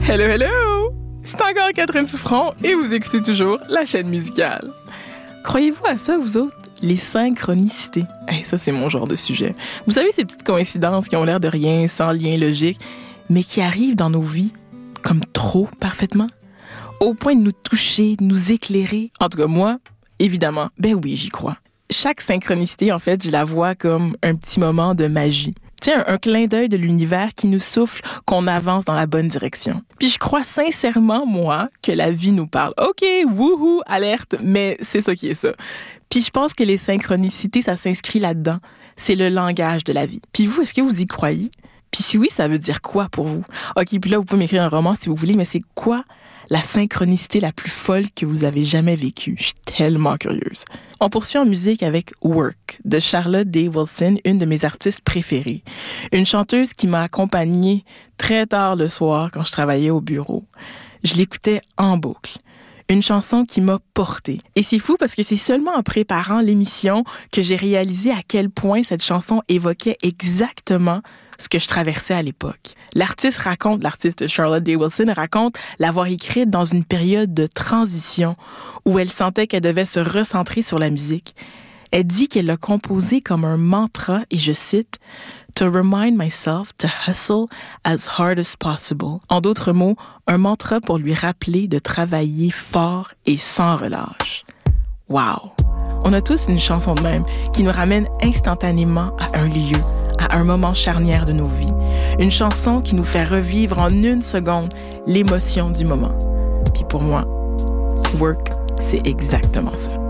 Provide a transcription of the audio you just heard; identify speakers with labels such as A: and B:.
A: Hello, hello! C'est encore Catherine Souffron et vous écoutez toujours la chaîne musicale. Croyez-vous à ça, vous autres? Les synchronicités. Hey, ça, c'est mon genre de sujet. Vous savez, ces petites coïncidences qui ont l'air de rien, sans lien logique, mais qui arrivent dans nos vies comme trop parfaitement, au point de nous toucher, de nous éclairer. En tout cas, moi, évidemment, ben oui, j'y crois. Chaque synchronicité, en fait, je la vois comme un petit moment de magie. Tiens, un clin d'œil de l'univers qui nous souffle qu'on avance dans la bonne direction. Puis je crois sincèrement, moi, que la vie nous parle. OK, wouhou, alerte, mais c'est ça qui est ça. Puis je pense que les synchronicités, ça s'inscrit là-dedans. C'est le langage de la vie. Puis vous, est-ce que vous y croyez? Puis si oui, ça veut dire quoi pour vous? OK, puis là, vous pouvez m'écrire un roman si vous voulez, mais c'est quoi la synchronicité la plus folle que vous avez jamais vécue? Je suis tellement curieuse. On poursuit en musique avec Work de Charlotte Day Wilson, une de mes artistes préférées. Une chanteuse qui m'a accompagnée très tard le soir quand je travaillais au bureau. Je l'écoutais en boucle. Une chanson qui m'a portée. Et c'est fou parce que c'est seulement en préparant l'émission que j'ai réalisé à quel point cette chanson évoquait exactement ce que je traversais à l'époque. L'artiste Charlotte Day Wilson raconte l'avoir écrite dans une période de transition où elle sentait qu'elle devait se recentrer sur la musique. Elle dit qu'elle l'a composée comme un mantra, et je cite, « To remind myself to hustle as hard as possible ». En d'autres mots, un mantra pour lui rappeler de travailler fort et sans relâche. Wow! On a tous une chanson de même qui nous ramène instantanément à un lieu, à un moment charnière de nos vies. Une chanson qui nous fait revivre en une seconde l'émotion du moment. Puis pour moi, Work, c'est exactement ça.